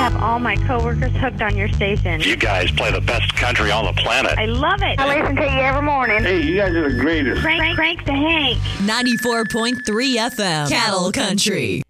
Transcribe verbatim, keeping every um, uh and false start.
have all my coworkers hooked on your station. You guys play the best country on the planet. I love it. I listen to you every morning. Hey, you guys are the greatest. Crank, crank the Hank. ninety-four point three F M. Cattle Country.